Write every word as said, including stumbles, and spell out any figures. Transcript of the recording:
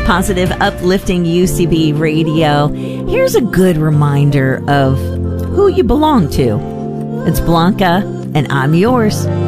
Positive, uplifting U C B radio. Here's a good reminder of who you belong to. It's Blanca, and I'm yours.